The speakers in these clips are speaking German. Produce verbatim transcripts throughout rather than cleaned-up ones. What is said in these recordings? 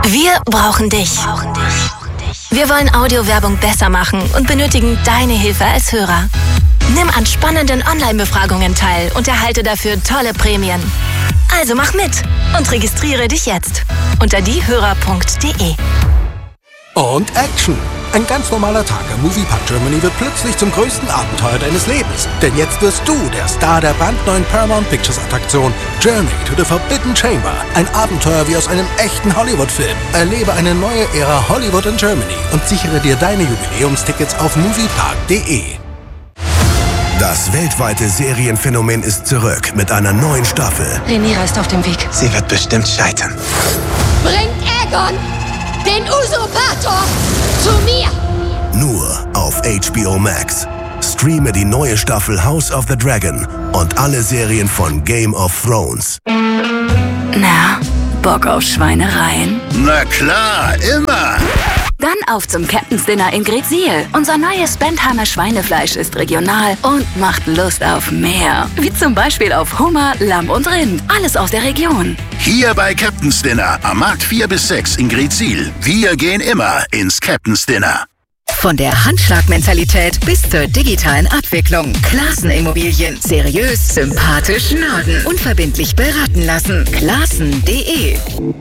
Wir brauchen dich. Wir wollen Audiowerbung besser machen und benötigen deine Hilfe als Hörer. Nimm an spannenden Online-Befragungen teil und erhalte dafür tolle Prämien. Also mach mit und registriere dich jetzt unter diehörer punkt de. Und Action! Ein ganz normaler Tag am Moviepark Germany wird plötzlich zum größten Abenteuer deines Lebens. Denn jetzt wirst du der Star der brandneuen Paramount Pictures Attraktion Journey to the Forbidden Chamber. Ein Abenteuer wie aus einem echten Hollywood-Film. Erlebe eine neue Ära Hollywood in Germany und sichere dir deine Jubiläumstickets auf moviepark punkt de. Das weltweite Serienphänomen ist zurück mit einer neuen Staffel. Rhaenyra ist auf dem Weg. Sie wird bestimmt scheitern. Bringt Aegon, den Usurpator, zu mir! Nur auf H B O Max. Streame die neue Staffel House of the Dragon und alle Serien von Game of Thrones. Na, Bock auf Schweinereien? Na klar, immer! Dann auf zum Captain's Dinner in Greetsiel. Unser neues Bentheimer Schweinefleisch ist regional und macht Lust auf mehr. Wie zum Beispiel auf Hummer, Lamm und Rind. Alles aus der Region. Hier bei Captain's Dinner am Markt vier bis sechs in Greetsiel. Wir gehen immer ins Captain's Dinner. Von der Handschlagmentalität bis zur digitalen Abwicklung. Classen Immobilien. Seriös, sympathisch, Norden. Unverbindlich beraten lassen. Classen punkt de.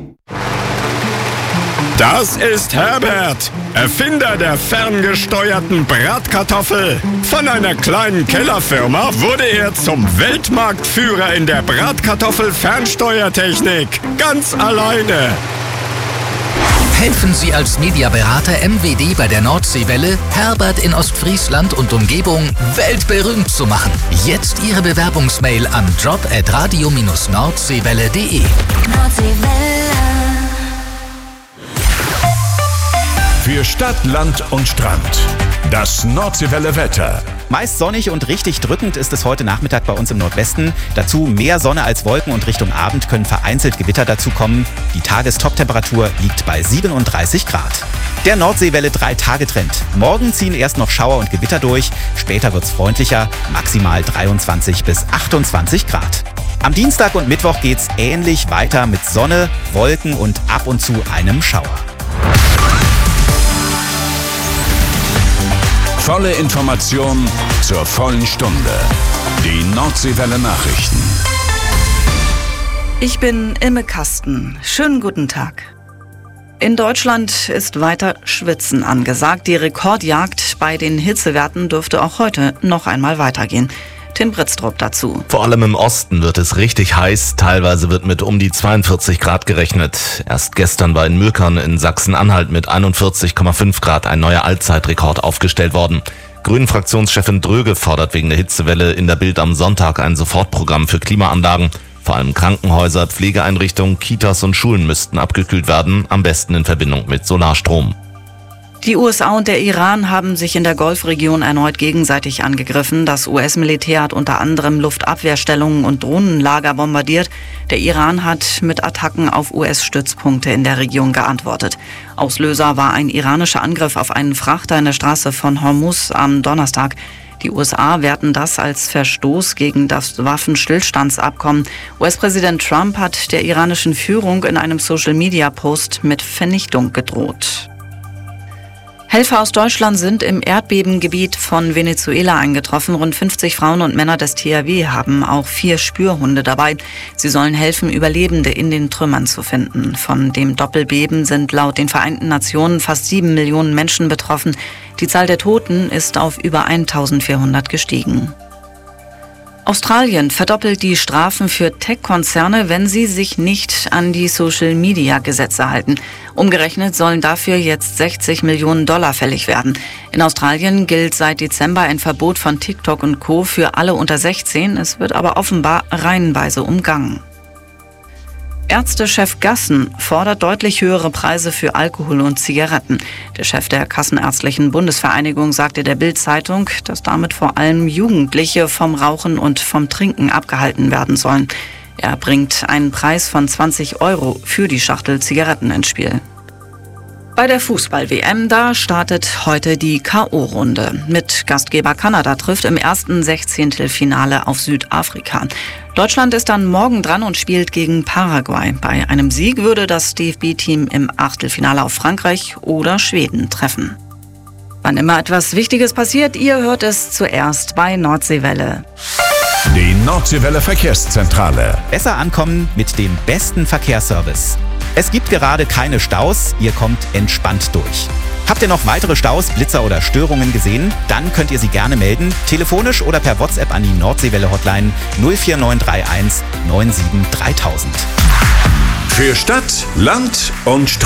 Das ist Herbert, Erfinder der ferngesteuerten Bratkartoffel. Von einer kleinen Kellerfirma wurde er zum Weltmarktführer in der Bratkartoffel-Fernsteuertechnik. Ganz alleine. Helfen Sie als Mediaberater M W D bei der Nordseewelle, Herbert in Ostfriesland und Umgebung weltberühmt zu machen. Jetzt Ihre Bewerbungsmail an job at radio dash nordseewelle punkt de. Für Stadt, Land und Strand. Das Nordseewelle Wetter. Meist sonnig und richtig drückend ist es heute Nachmittag bei uns im Nordwesten. Dazu mehr Sonne als Wolken und Richtung Abend können vereinzelt Gewitter dazu kommen. Die Tagestoptemperatur liegt bei siebenunddreißig Grad. Der Nordseewelle drei Tage Trend. Morgen ziehen erst noch Schauer und Gewitter durch. Später wird's freundlicher, maximal dreiundzwanzig bis achtundzwanzig Grad. Am Dienstag und Mittwoch geht's ähnlich weiter mit Sonne, Wolken und ab und zu einem Schauer. Volle Information zur vollen Stunde. Die Nordseewelle Nachrichten. Ich bin Imme Kasten. Schönen guten Tag. In Deutschland ist weiter Schwitzen angesagt. Die Rekordjagd bei den Hitzewerten dürfte auch heute noch einmal weitergehen. Tim Britztrup dazu. Vor allem im Osten wird es richtig heiß. Teilweise wird mit um die zweiundvierzig Grad gerechnet. Erst gestern war in Mülkern in Sachsen-Anhalt mit einundvierzig Komma fünf Grad ein neuer Allzeitrekord aufgestellt worden. Grünen-Fraktionschefin Dröge fordert wegen der Hitzewelle in der Bild am Sonntag ein Sofortprogramm für Klimaanlagen. Vor allem Krankenhäuser, Pflegeeinrichtungen, Kitas und Schulen müssten abgekühlt werden, am besten in Verbindung mit Solarstrom. Die U S A und der Iran haben sich in der Golfregion erneut gegenseitig angegriffen. Das U S-Militär hat unter anderem Luftabwehrstellungen und Drohnenlager bombardiert. Der Iran hat mit Attacken auf U S-Stützpunkte in der Region geantwortet. Auslöser war ein iranischer Angriff auf einen Frachter in der Straße von Hormuz am Donnerstag. Die U S A werten das als Verstoß gegen das Waffenstillstandsabkommen. U S-Präsident Trump hat der iranischen Führung in einem Social-Media-Post mit Vernichtung gedroht. Helfer aus Deutschland sind im Erdbebengebiet von Venezuela eingetroffen. Rund fünfzig Frauen und Männer des T H W haben auch vier Spürhunde dabei. Sie sollen helfen, Überlebende in den Trümmern zu finden. Von dem Doppelbeben sind laut den Vereinten Nationen fast sieben Millionen Menschen betroffen. Die Zahl der Toten ist auf über eintausendvierhundert gestiegen. Australien verdoppelt die Strafen für Tech-Konzerne, wenn sie sich nicht an die Social-Media-Gesetze halten. Umgerechnet sollen dafür jetzt sechzig Millionen Dollar fällig werden. In Australien gilt seit Dezember ein Verbot von TikTok und Co. für alle unter sechzehn. Es wird aber offenbar reihenweise umgangen. Ärztechef Gassen fordert deutlich höhere Preise für Alkohol und Zigaretten. Der Chef der Kassenärztlichen Bundesvereinigung sagte der Bild-Zeitung, dass damit vor allem Jugendliche vom Rauchen und vom Trinken abgehalten werden sollen. Er bringt einen Preis von zwanzig Euro für die Schachtel Zigaretten ins Spiel. Bei der Fußball-W M, da startet heute die K O-Runde. Mit Gastgeber Kanada trifft im ersten Sechzehntelfinale auf Südafrika. Deutschland ist dann morgen dran und spielt gegen Paraguay. Bei einem Sieg würde das D F B-Team im Achtelfinale auf Frankreich oder Schweden treffen. Wann immer etwas Wichtiges passiert, ihr hört es zuerst bei Nordseewelle. Die Nordseewelle Verkehrszentrale. Besser ankommen mit dem besten Verkehrsservice. Es gibt gerade keine Staus, ihr kommt entspannt durch. Habt ihr noch weitere Staus, Blitzer oder Störungen gesehen? Dann könnt ihr sie gerne melden, telefonisch oder per WhatsApp an die Nordseewelle-Hotline null vier neun drei eins neun sieben dreitausend. Für Stadt, Land und Straße.